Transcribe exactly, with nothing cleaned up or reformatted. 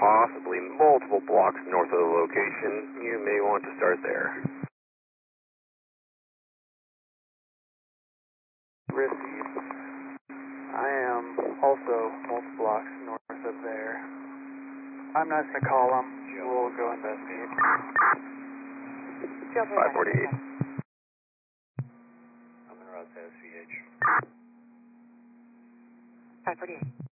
possibly multiple blocks north of the location. You may want to start there. Received. I am also multiple blocks north of there. I'm not going to call them. We'll go investigate. five forty-eight. I'm in route to S V H. five forty-eight.